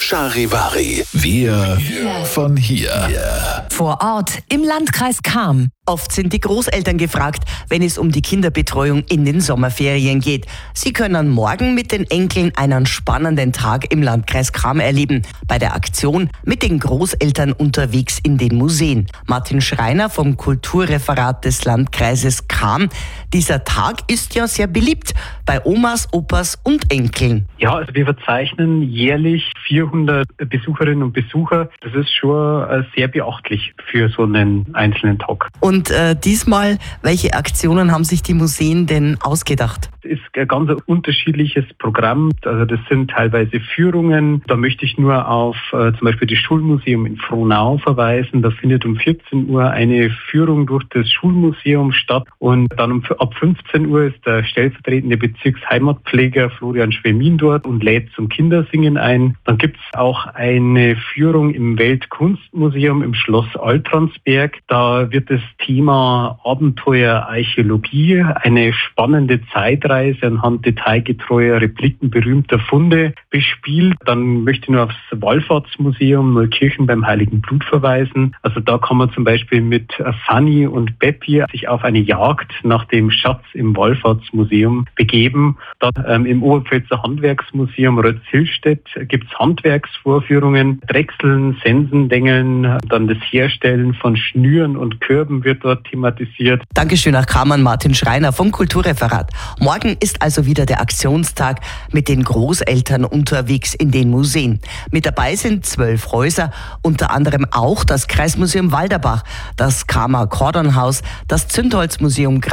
Charivari. Wir von hier. Vor Ort im Landkreis Cham. Oft sind die Großeltern gefragt, wenn es um die Kinderbetreuung in den Sommerferien geht. Sie können morgen mit den Enkeln einen spannenden Tag im Landkreis Cham erleben. Bei der Aktion mit den Großeltern unterwegs in den Museen. Martin Schreiner vom Kulturreferat des Landkreises Cham. Dieser Tag ist ja sehr beliebt bei Omas, Opas und Enkeln. Ja, also wir verzeichnen jährlich 400 Besucherinnen und Besucher. Das ist schon sehr beachtlich für so einen einzelnen Tag. Und diesmal, welche Aktionen haben sich die Museen denn ausgedacht? Es ist ein ganz unterschiedliches Programm. Also das sind teilweise Führungen. Da möchte ich nur auf zum Beispiel das Schulmuseum in Frohnau verweisen. Da findet um 14 Uhr eine Führung durch das Schulmuseum statt. Und dann ab 15 Uhr ist der stellvertretende Bezirksheimatpfleger Florian Schwemin dort und lädt zum Kindersingen ein. Dann gibt es auch eine Führung im Weltkunstmuseum im Schloss Altransberg. Da wird das Thema Abenteuer Archäologie, eine spannende Zeitreise anhand detailgetreuer Repliken berühmter Funde bespielt. Dann möchte ich nur aufs Wallfahrtsmuseum Neukirchen beim Heiligen Blut verweisen. Also da kann man zum Beispiel mit Fanny und Beppi sich auf eine Jagd nach dem Schatz im Wallfahrtsmuseum begeben. Dann im Oberpfälzer Handwerksmuseum Rötz-Hilstedt gibt es Handwerksvorführungen, Drechseln, Sensendengeln, dann das Herstellen von Schnüren und Körben wird dort thematisiert. Dankeschön nach Cham an Martin Schreiner vom Kulturreferat. Morgen ist also wieder der Aktionstag mit den Großeltern unterwegs in den Museen. Mit dabei sind 12 Häuser, unter anderem auch das Kreismuseum Walderbach, das Chamer Kordonhaus, das Zündholzmuseum